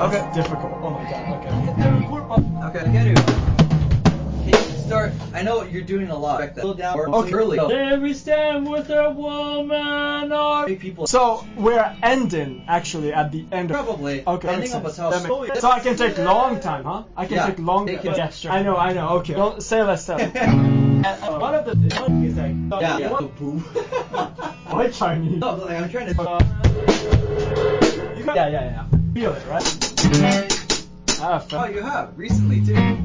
Okay. Difficult. Oh my god. Okay. Okay, get it. Can you start? I know you're doing a lot. Slow down. Okay, early. Every stand with a woman or People. So we're ending actually at the end. Probably. Okay. Ending up with how slow. So I can take long time, huh? I can take long gesture. I know. Okay. Don't say less stuff. One of the is like why Chinese? No, like, I'm trying to. Yeah. Feel it, right? Oh, you have recently too.